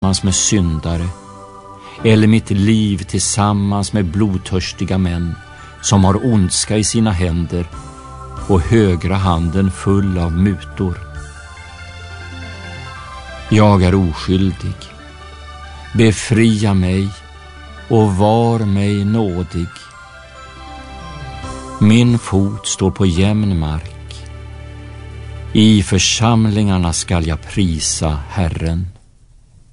tillsammans med syndare, eller mitt liv tillsammans med blodtörstiga män som har ondska i sina händer och högra handen full av mutor. Jag är oskyldig. Befria mig och var mig nådig. Min fot står på jämn mark. I församlingarna skall jag prisa Herren.